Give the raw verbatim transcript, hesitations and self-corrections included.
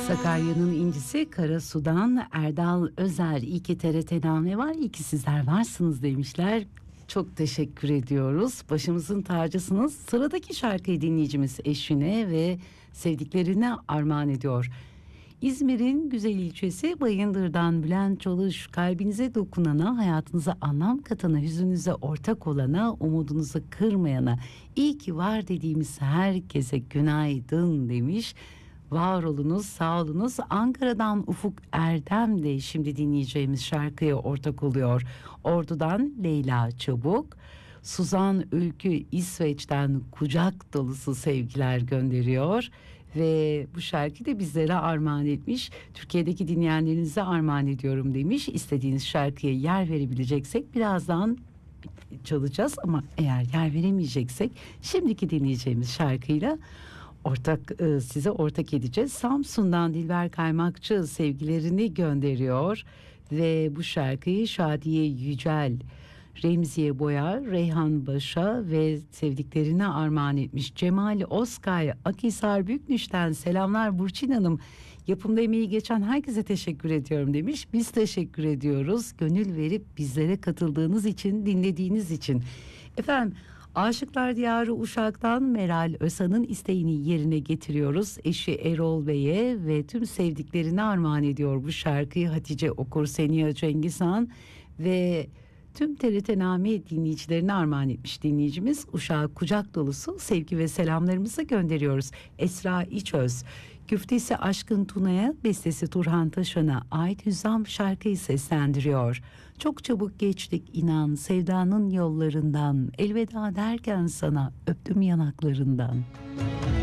Sakarya'nın incisi Karasu'dan Erdal Özel. İyi ki T R T Name var, iyi ki sizler varsınız demişler. Çok teşekkür ediyoruz. Başımızın tacısınız. Sıradaki şarkıyı dinleyicimiz eşine ve sevdiklerine armağan ediyor. İzmir'in güzel ilçesi Bayındır'dan Bülent Çoluş, kalbinize dokunana, hayatınıza anlam katana, hüzününüze ortak olana, umudunuzu kırmayana, iyi ki var dediğimiz herkese günaydın demiş. Var olunuz, sağ olunuz. Ankara'dan Ufuk Erdem de şimdi dinleyeceğimiz şarkıya ortak oluyor. Ordu'dan Leyla Çabuk, Suzan Ülkü İsveç'ten kucak dolusu sevgiler gönderiyor. Ve bu şarkıyı da bizlere armağan etmiş. Türkiye'deki dinleyenlerinize armağan ediyorum demiş. İstediğiniz şarkıya yer verebileceksek birazdan çalacağız, ama eğer yer veremeyeceksek şimdiki dinleyeceğimiz şarkıyla ortak e, size ortak edeceğiz. Samsun'dan Dilber Kaymakçı sevgilerini gönderiyor ve bu şarkıyı Şadiye Yücel, Remziye Boya, Reyhan Baş'a ve sevdiklerine armağan etmiş. Cemal Oskay Akhisar Büknüş'ten selamlar Burçin Hanım. Yapımda emeği geçen herkese teşekkür ediyorum demiş. Biz teşekkür ediyoruz. Gönül verip bizlere katıldığınız için, dinlediğiniz için. Efendim, Aşıklar Diyarı Uşak'tan Meral Özhan'ın isteğini yerine getiriyoruz. Eşi Erol Bey'e ve tüm sevdiklerine armağan ediyor bu şarkıyı Hatice Okur, Seniha Cengizhan ve tüm T R T Name dinleyicilerine armağan etmiş dinleyicimiz. Uşak'a kucak dolusu sevgi ve selamlarımızı gönderiyoruz. Esra İçöz, güftesi Aşkın Tuna'ya, bestesi Turhan Taşan'a ait Hüzzam şarkıyı seslendiriyor. Çok çabuk geçtik inan sevdanın yollarından, elveda derken sana öptüm yanaklarından.